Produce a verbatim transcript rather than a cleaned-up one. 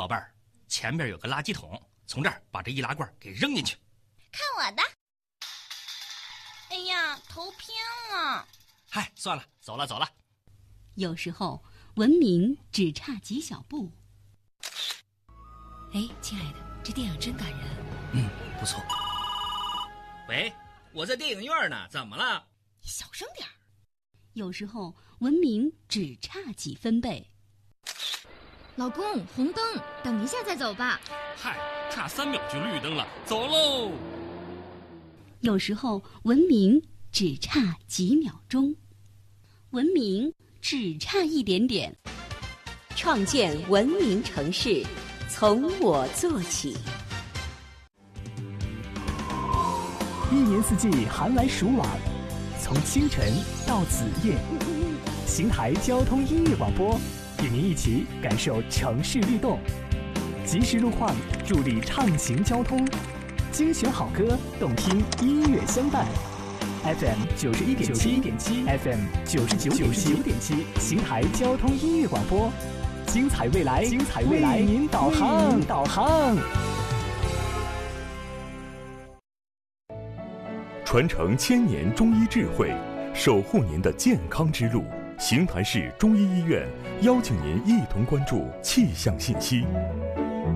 宝贝儿，前边有个垃圾桶，从这儿把这易拉罐给扔进去。 看我的！哎呀，头偏了。 嗨，算了，走了走了。 有时候文明只差几小步。 哎，亲爱的，这电影真感人。 嗯，不错。 喂，我在电影院呢，怎么了？ 你小声点儿。 有时候文明只差几分贝。 老公，红灯，等一下再走吧。 嗨，差三秒就绿灯了，走喽。 有时候文明只差几秒钟，文明只差一点点。 创建文明城市，从我做起。 一年四季寒来暑往，从清晨到子夜，邢台交通音乐广播与您一起感受城市律动，及时路况助力畅行交通，精选好歌，动听音乐相伴。F M 九十一点七 ，F M 九十九点七，邢台交通音乐广播，精彩未来，精彩未来，为您导航，导航。 传承千年中医智慧，守护您的健康之路。邢台市中医医院邀请您一同关注气象信息。